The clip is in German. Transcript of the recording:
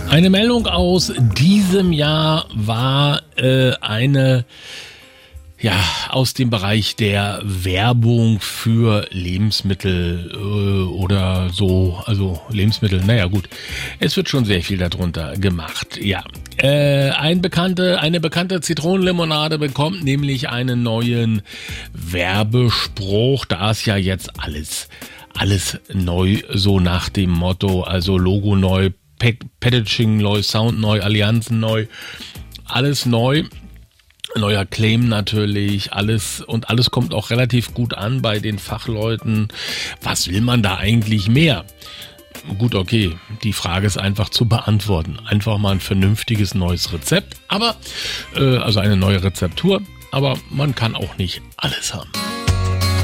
Eine Meldung aus diesem Jahr war aus dem Bereich der Werbung für Lebensmittel oder so, also Lebensmittel, naja gut, es wird schon sehr viel darunter gemacht, ja. Eine bekannte Zitronenlimonade bekommt nämlich einen neuen Werbespruch, da ist ja jetzt alles neu, so nach dem Motto, also Logo neu, Packaging neu, Sound neu, Allianzen neu, alles neu. Neuer Claim natürlich, alles kommt auch relativ gut an bei den Fachleuten. Was will man da eigentlich mehr? Gut, okay, die Frage ist einfach zu beantworten. Einfach mal ein vernünftiges neues Rezept, also eine neue Rezeptur, aber man kann auch nicht alles haben.